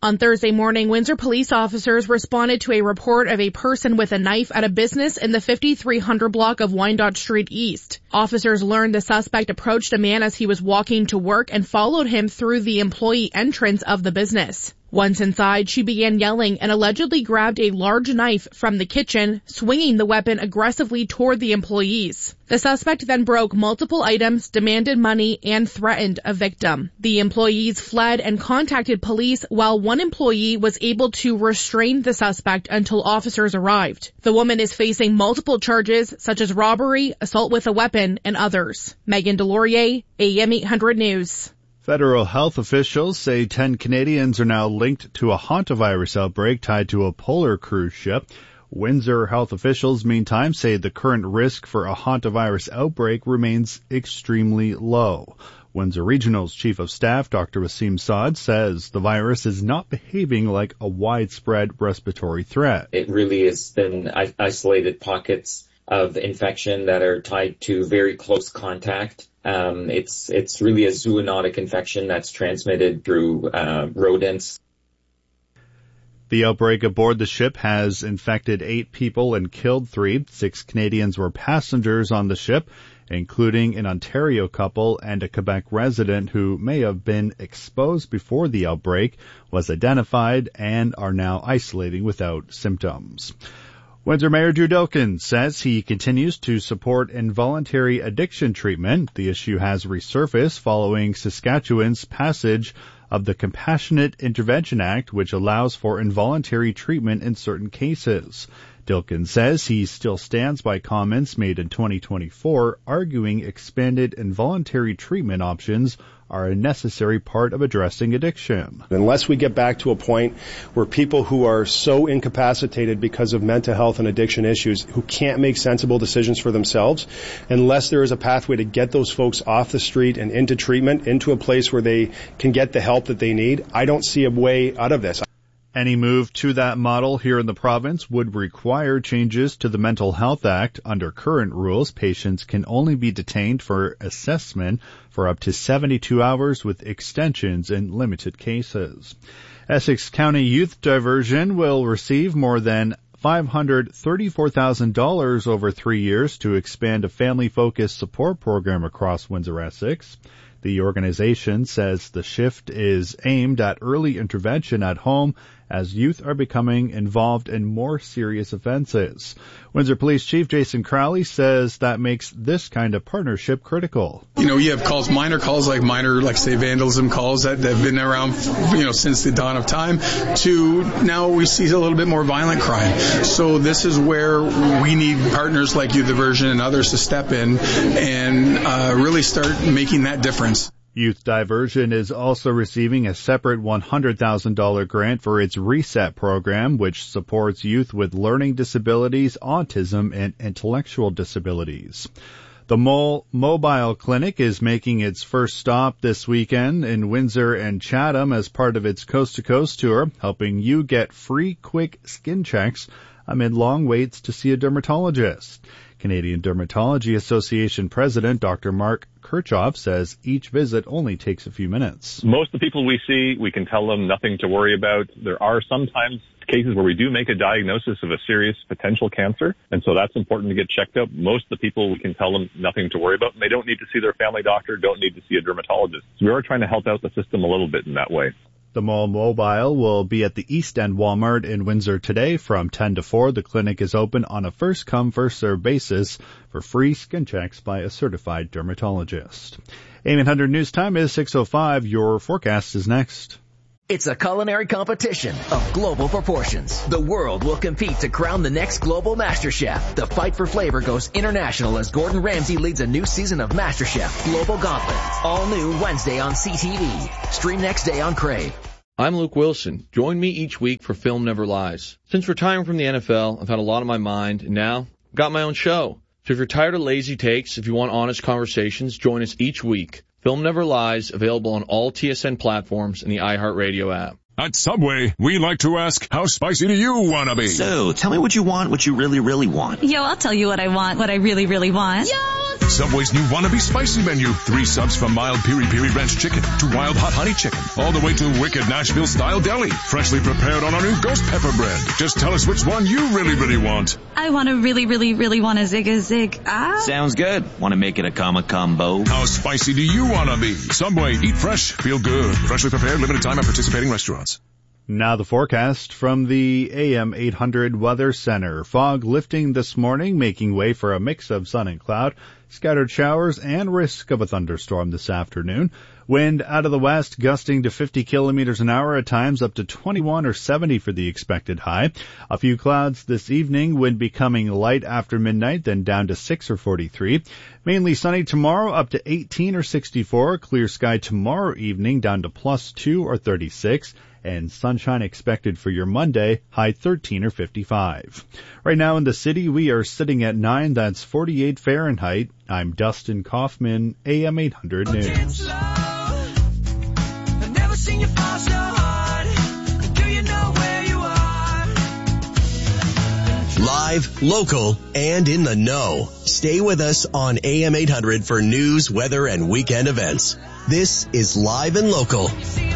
On Thursday morning, Windsor police officers responded to a report of a person with a knife at a business in the 5300 block of Wyandotte Street East. Officers learned the suspect approached a man as he was walking to work and followed him through the employee entrance of the business. Once inside, she began yelling and allegedly grabbed a large knife from the kitchen, swinging the weapon aggressively toward the employees. The suspect then broke multiple items, demanded money, and threatened a victim. The employees fled and contacted police, while one employee was able to restrain the suspect until officers arrived. The woman is facing multiple charges, such as robbery, assault with a weapon, and others. Megan Delorier, AM 800 News. Federal health officials say 10 Canadians are now linked to a hantavirus outbreak tied to a polar cruise ship. Windsor health officials, meantime, say the current risk for a hantavirus outbreak remains extremely low. Windsor Regional's Chief of Staff, Dr. Wasim Saad, says the virus is not behaving like a widespread respiratory threat. It really has been isolated pockets of infection that are tied to very close contact. It's really a zoonotic infection that's transmitted through rodents. The outbreak aboard the ship has infected 8 people and killed 3. 6 Canadians were passengers on the ship, including an Ontario couple and a Quebec resident who may have been exposed before the outbreak, was identified, and are now isolating without symptoms. Windsor Mayor Drew Dilkin says he continues to support involuntary addiction treatment. The issue has resurfaced following Saskatchewan's passage of the Compassionate Intervention Act, which allows for involuntary treatment in certain cases. Dilkin says he still stands by comments made in 2024, arguing expanded involuntary treatment options are a necessary part of addressing addiction. Unless we get back to a point where people who are so incapacitated because of mental health and addiction issues, who can't make sensible decisions for themselves, unless there is a pathway to get those folks off the street and into treatment, into a place where they can get the help that they need, I don't see a way out of this. Any move to that model here in the province would require changes to the Mental Health Act. Under current rules, patients can only be detained for assessment for up to 72 hours with extensions in limited cases. Essex County Youth Diversion will receive more than $534,000 over 3 years to expand a family-focused support program across Windsor-Essex. The organization says the shift is aimed at early intervention at home as youth are becoming involved in more serious offenses. Windsor Police Chief Jason Crowley says that makes this kind of partnership critical. You have calls, minor calls, like say vandalism calls that have been around, since the dawn of time, to now we see a little bit more violent crime. So this is where we need partners like Youth Diversion and others to step in and really start making that difference. Youth Diversion is also receiving a separate $100,000 grant for its RESET program, which supports youth with learning disabilities, autism, and intellectual disabilities. The Mobile Clinic is making its first stop this weekend in Windsor and Chatham as part of its Coast to Coast tour, helping you get free, quick skin checks amid long waits to see a dermatologist. Canadian Dermatology Association President Dr. Mark Kirchhoff says each visit only takes a few minutes. Most of the people we see, we can tell them nothing to worry about. There are sometimes cases where we do make a diagnosis of a serious potential cancer, and so that's important to get checked out. Most of the people, we can tell them nothing to worry about, and they don't need to see their family doctor, don't need to see a dermatologist. So we are trying to help out the system a little bit in that way. The Mall Mobile will be at the East End Walmart in Windsor today from 10 to 4. The clinic is open on a first-come, first-served basis for free skin checks by a certified dermatologist. AM 800 News Time is 6:05. Your forecast is next. It's a culinary competition of global proportions. The world will compete to crown the next global MasterChef. The fight for flavor goes international as Gordon Ramsay leads a new season of MasterChef Global Gauntlet. All new Wednesday on CTV. Stream next day on Crave. I'm Luke Wilson. Join me each week for Film Never Lies. Since retiring from the NFL, I've had a lot on my mind, and now I've got my own show. So if you're tired of lazy takes, if you want honest conversations, join us each week. Film Never Lies, available on all TSN platforms and the iHeartRadio app. At Subway, we like to ask, how spicy do you want to be? So, tell me what you want, what you really, really want. Yo, I'll tell you what I want, what I really, really want. Yo, Subway's new Wannabe Spicy Menu. 3 subs from mild Piri Piri Ranch Chicken to wild hot honey chicken. All the way to wicked Nashville-style deli. Freshly prepared on our new ghost pepper bread. Just tell us which one you really, really want. I want to really want a Zig-a-Zig. Sounds good. Want to make it a combo? How spicy do you want to be? Subway, eat fresh, feel good. Freshly prepared, limited time at participating restaurants. Now the forecast from the AM 800 Weather Center. Fog lifting this morning, making way for a mix of sun and cloud, scattered showers, and risk of a thunderstorm this afternoon. Wind out of the west, gusting to 50 kilometers an hour at times, up to 21 or 70 for the expected high. A few clouds this evening, wind becoming light after midnight, then down to 6 or 43. Mainly sunny tomorrow, up to 18 or 64. Clear sky tomorrow evening, down to +2 or 36. And sunshine expected for your Monday, high 13 or 55. Right now in the city, we are sitting at 9, that's 48 Fahrenheit. I'm Dustin Kaufman, AM 800 News. Live, local, and in the know. Stay with us on AM 800 for news, weather, and weekend events. This is Live and Local.